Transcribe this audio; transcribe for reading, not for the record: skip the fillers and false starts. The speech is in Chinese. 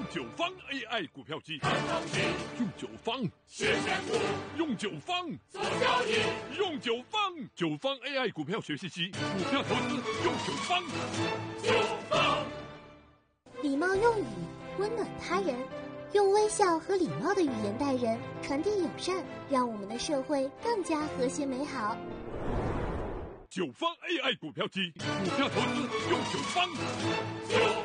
九方 AI 股票机， 看行情， 用九方谢选股， 用九方做交易， 用九方九方 AI 股票学习机，股票投资用九方。 九方。 礼貌用语，温暖他人，用微笑和礼貌的语言待人，传递友善，让我们的社会更加和谐美好。 九方 AI 股票机，股票投资用九方。